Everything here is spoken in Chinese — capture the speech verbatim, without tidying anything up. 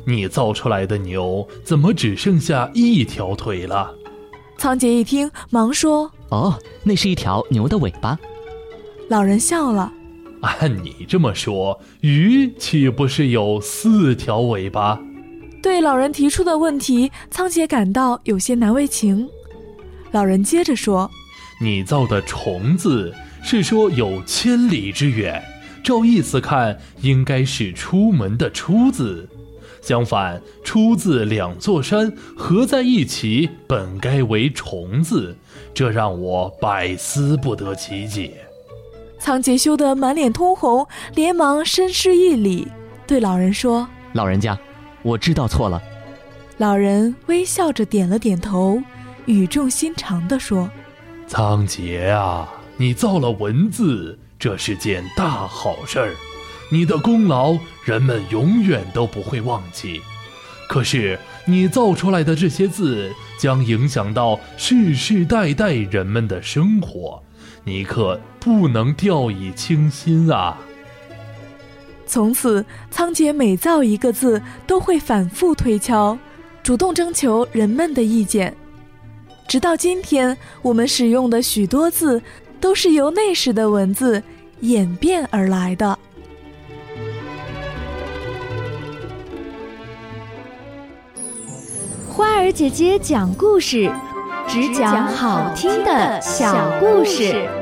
你造出来的牛怎么只剩下一条腿了？ 仓颉一听，忙说： 哦，那是一条牛的尾巴。 老人笑了： 按你这么说，鱼岂不是有四条尾巴？ 对老人提出的问题，仓颉感到有些难为情。老人接着说： 你造的虫子是说有千里之远，照意思看应该是出门的出字，相反，出字两座山合在一起本该为虫字，这让我百思不得其解。 仓颉羞得满脸通红，连忙深施一礼，对老人说： 老人家，我知道错了。 老人微笑着点了点头，语重心长地说： 仓颉啊，你造了文字，这是件大好事儿，你的功劳人们永远都不会忘记。可是你造出来的这些字将影响到世世代代人们的生活，你可不能掉以轻心啊。 从此，仓颉每造一个字都会反复推敲，主动征求人们的意见。直到今天，我们使用的许多字都是由那时的文字演变而来的。 花儿姐姐讲故事，只讲好听的小故事。